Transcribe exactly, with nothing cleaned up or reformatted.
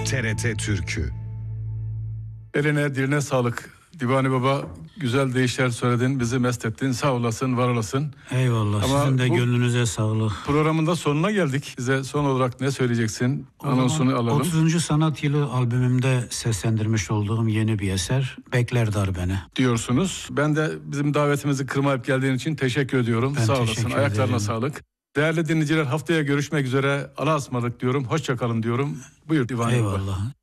T R T Türkü. Eline diline sağlık. Divani Baba, güzel deyişler söyledin, bizi mest ettin. Sağ olasın, var olasın. Eyvallah. Ama sizin de bu gönlünüze sağlık. Programın da sonuna geldik. Bize son olarak ne söyleyeceksin? O Anonsunu zaman alalım. otuzuncu sanat yılı albümümde seslendirmiş olduğum yeni bir eser Bekler Darbeni Diyorsunuz. Ben de bizim davetimizi kırmayıp geldiğin için teşekkür ediyorum. Ben Sağ teşekkür olasın. Ayaklarına ederim. sağlık. Değerli dinleyiciler, haftaya görüşmek üzere. Allah'a ısmarladık diyorum. Hoşça kalın diyorum. Buyur Divani Baba. Eyvallah.